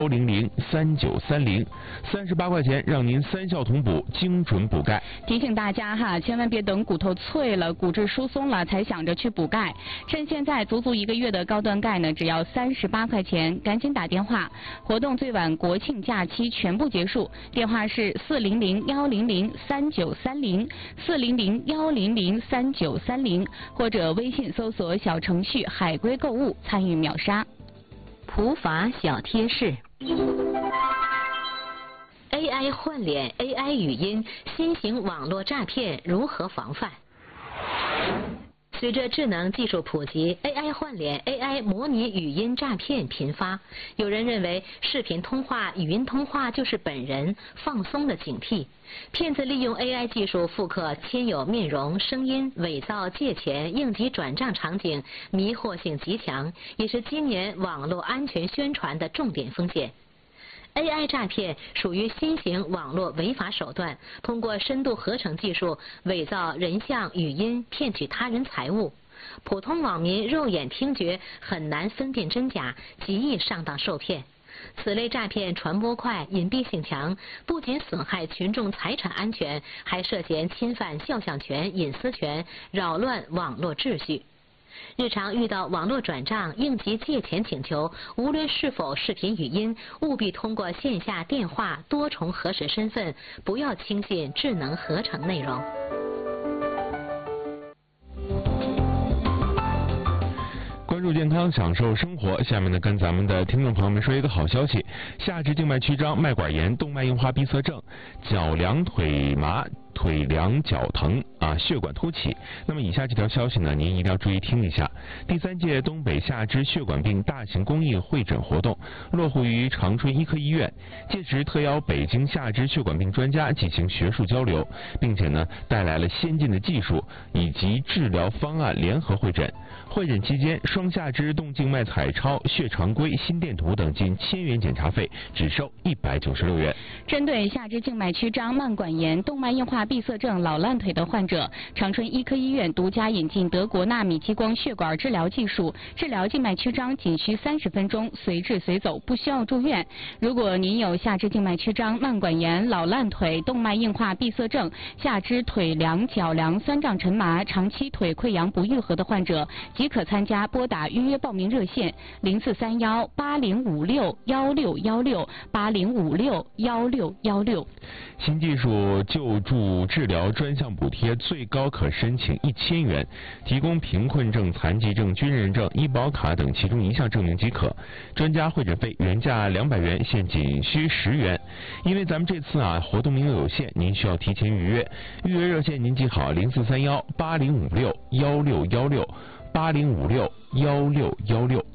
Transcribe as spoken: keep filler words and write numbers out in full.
幺零零三九三零，三十八块钱让您三效同补，精准补钙。 提醒大家哈，千万别等骨头脆了、骨质疏松了才想着去补钙，趁现在足足一个月的高端钙呢，只要三十八块钱，赶紧打电话。活动最晚国庆假期全部结束，电话是四零零幺零零三九三零，四零零幺零零三九三零，或者微信搜索小程序海龟购物参与秒杀。 普法小贴士。A I 换脸、A I 语音，新型网络诈骗如何防范？随着智能技术普及 ，A I 换脸、A I 模拟语音诈骗频发。有人认为视频通话、语音通话就是本人，放松了警惕。骗子利用 A I 技术复刻亲友面容、声音，伪造借钱、应急转账场景，迷惑性极强，也是今年网络安全宣传的重点风险。A I 诈骗属于新型网络违法手段，通过深度合成技术伪造人像、语音，骗取他人财物。普通网民肉眼听觉很难分辨真假，极易上当受骗。此类诈骗传播快、隐蔽性强，不仅损害群众财产安全，还涉嫌侵犯肖像权、隐私权，扰乱网络秩序。日常遇到网络转账、应急借钱请求，无论是否视频语音，务必通过线下电话多重核实身份，不要轻信智能合成内容。 关注健康，享受生活。下面呢，跟咱们的听众朋友们说一个好消息：下肢静脉曲张、脉管炎、动脉硬化闭塞症、脚凉腿麻、腿凉脚疼啊，血管突起。那么以下这条消息呢，您一定要注意听一下。第三届东北下肢血管病大型公益会诊活动落户于长春医科医院，届时特邀北京下肢血管病专家进行学术交流，并且呢带来了先进的技术以及治疗方案联合会诊。会诊期间，双下肢动静脉彩超、血常规、心电图等近千元检查费，只收一百九十六元。 针对下肢静脉曲张、慢管炎、动脉硬化闭塞症、老烂腿的患者，长春医科医院独家引进德国纳米激光血管治疗技术，治疗静脉曲张仅需三十分钟，随治随走，不需要住院。如果您有下肢静脉曲张、慢管炎、老烂腿、动脉硬化闭塞症、下肢腿凉、脚凉、酸胀沉麻、长期腿溃疡不愈合的患者，即可参加，拨打预约报名热线零四三幺八零五六幺六幺六八零五六幺六幺六。 新技术救助治疗专项补贴最高可申请一千元，提供贫困证、残疾证、军人证、医保卡等其中一项证明即可。专家会诊费原价两百元，现仅需十元。因为咱们这次啊活动名额有限，您需要提前预约。预约热线您记好零四三幺八零五六幺六幺六八零五六幺六幺六。